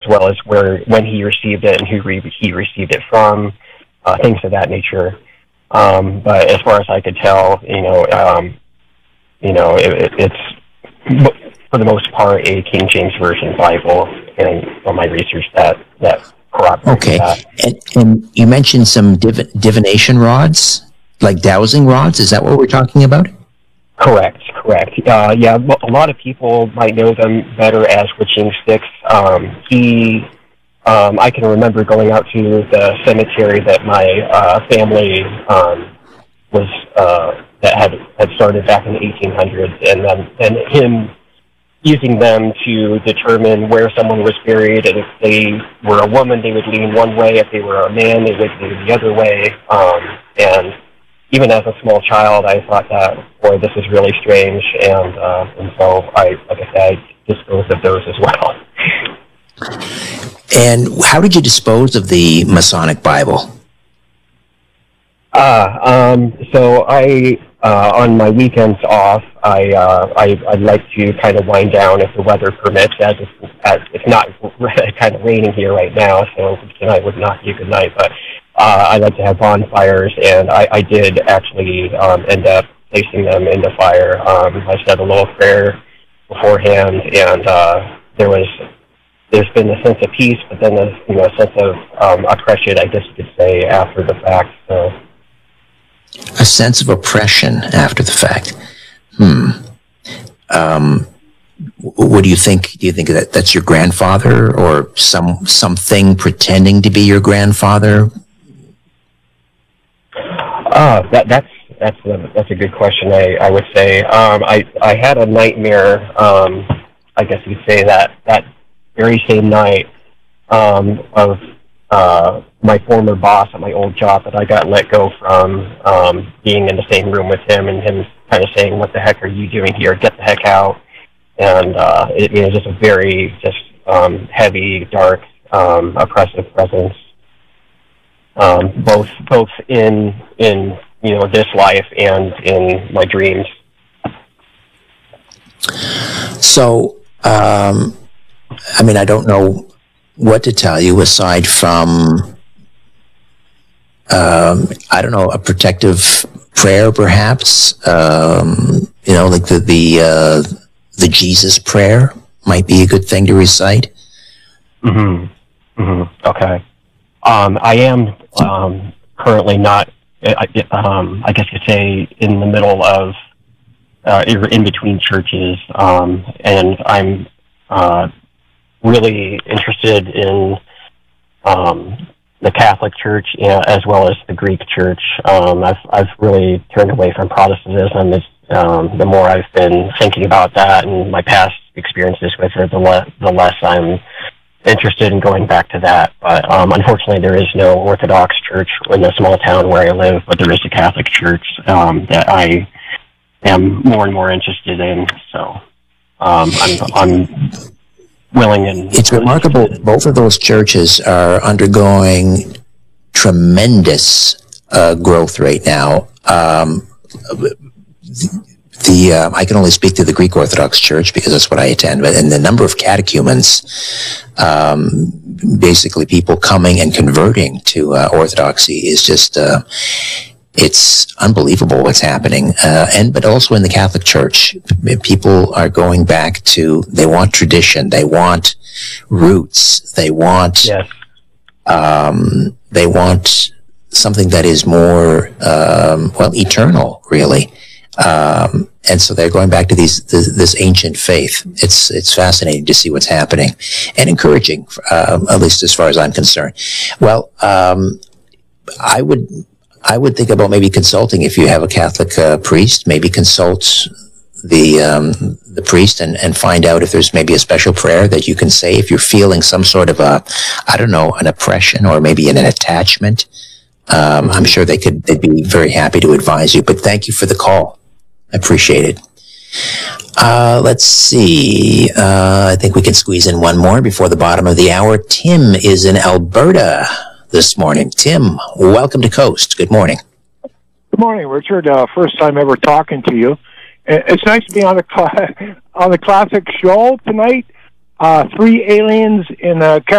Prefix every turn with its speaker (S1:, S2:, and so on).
S1: well as when he received it and who he received it from, things of that nature. But as far as I could tell, it's for the most part a King James Version Bible, and from my research that corroborates that.
S2: And you mentioned some divination rods, like dowsing rods. Is that what we're talking about?
S1: Correct. Yeah, well, a lot of people might know them better as witching sticks. I can remember going out to the cemetery that my family that had started back in the 1800s, and him using them to determine where someone was buried, and if they were a woman, they would lean one way; if they were a man, they would lean the other way. And even as a small child, I thought that, boy, this is really strange, and so I disposed of those as well.
S2: And how did you dispose of the Masonic Bible?
S1: So I, on my weekends off, I like to kind of wind down if the weather permits, as it's not kind of raining here right now, so tonight would not be a good night, but I like to have bonfires, and I did actually end up placing them in the fire. I said a little prayer beforehand, and there's been a sense of peace, but then a sense of oppression, I guess you could say, after the fact. So.
S2: A sense of oppression after the fact. What do you think? Do you think that's your grandfather, or something pretending to be your grandfather? That's
S1: a good question. I would say I had a nightmare. I guess you'd say that very same night of my former boss at my old job that I got let go from, being in the same room with him, and him kind of saying, "What the heck are you doing here? Get the heck out!" And just a very heavy, dark, oppressive presence, both in this life and in my dreams.
S2: So, I don't know what to tell you aside from, a protective prayer, perhaps. Like the Jesus prayer might be a good thing to recite.
S1: Okay. I am currently not. I guess you'd say in the middle of, in between churches, and I'm really interested in the Catholic Church, as well as the Greek Church. I've really turned away from Protestantism. The more I've been thinking about that and my past experiences with it, the less I'm interested in going back to that. But unfortunately, there is no Orthodox church in the small town where I live, but there is a Catholic Church that I am more and more interested in. So I'm willing and...
S2: It's remarkable. Both of those churches are undergoing tremendous growth right now. I can only speak to the Greek Orthodox Church because that's what I attend, and the number of catechumens, basically people coming and converting to Orthodoxy, is just it's unbelievable what's happening. But also in the Catholic Church, people are going back to, they want tradition, they want roots, they want something that is more eternal, really. And so they're going back to this ancient faith. It's fascinating to see what's happening, and encouraging, at least as far as I'm concerned. Well, I would think about maybe consulting, if you have a Catholic priest, maybe consult the priest and find out if there's maybe a special prayer that you can say if you're feeling some sort of an oppression or maybe an attachment. I'm sure they'd be very happy to advise you. But thank you for the call. I appreciate it. Let's see. I think we can squeeze in one more before the bottom of the hour. Tim is in Alberta this morning. Tim, welcome to Coast. Good morning.
S3: Good morning, Richard. First time ever talking to you. It's nice to be on the classic show tonight. 3 aliens in a